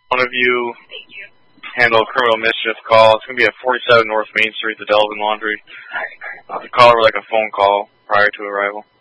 one of you handle a criminal mischief call. It's going to be at 47 North Main Street, the Delvin Laundry. The call over like a phone call prior to arrival.